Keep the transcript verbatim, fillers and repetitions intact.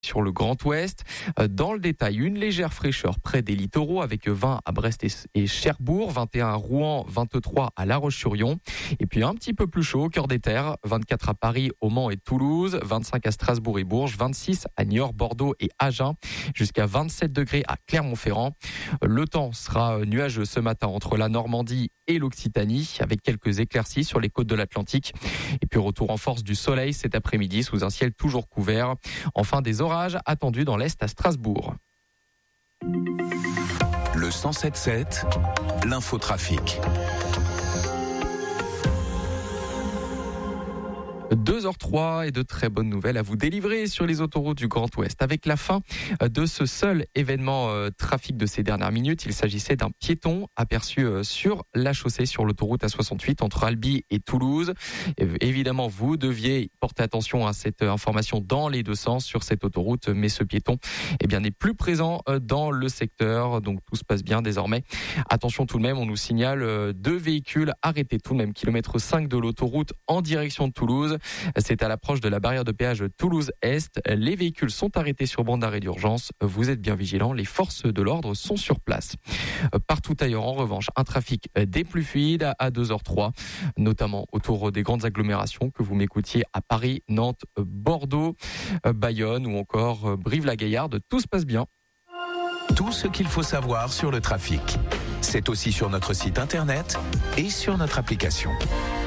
sur le Grand Ouest. Dans le détail, une légère fraîcheur près des littoraux avec vingt à Brest et Cherbourg, vingt et un à Rouen, vingt-trois à La Roche-sur-Yon. Et puis un petit peu plus chaud au cœur des terres, vingt-quatre à Paris, au Mans et Toulouse, vingt-cinq à Strasbourg et Bourges, vingt-six à Niort, Bordeaux et Agen, jusqu'à vingt-sept degrés à Clermont-Ferrand. Le temps sera nuageux ce matin entre la Normandie et l'Occitanie, avec quelques éclaircies sur les côtes de l'Atlantique. Et puis retour en force du soleil cet après-midi sous un ciel toujours couvert. Enfin, des orages attendus dans l'Est à Strasbourg. Le cent sept sept, l'infotrafic. deux heures trois et de très bonnes nouvelles à vous délivrer sur les autoroutes du Grand Ouest. Avec la fin de ce seul événement euh, trafic de ces dernières minutes, il s'agissait d'un piéton aperçu euh, sur la chaussée sur l'autoroute A soixante-huit entre Albi et Toulouse. Et, évidemment, vous deviez porter attention à cette information dans les deux sens sur cette autoroute, mais ce piéton eh bien, n'est plus présent euh, dans le secteur, donc tout se passe bien désormais. Attention tout de même, on nous signale euh, deux véhicules arrêtés tout de même, kilomètre cinq de l'autoroute en direction de Toulouse. C'est à l'approche de la barrière de péage Toulouse-Est. Les véhicules sont arrêtés sur bande d'arrêt d'urgence. Vous êtes bien vigilants. Les forces de l'ordre sont sur place. Partout ailleurs, en revanche, un trafic des plus fluides à deux heures trois, notamment autour des grandes agglomérations que vous m'écoutiez à Paris, Nantes, Bordeaux, Bayonne ou encore Brive-la-Gaillarde. Tout se passe bien. Tout ce qu'il faut savoir sur le trafic. C'est aussi sur notre site internet et sur notre application.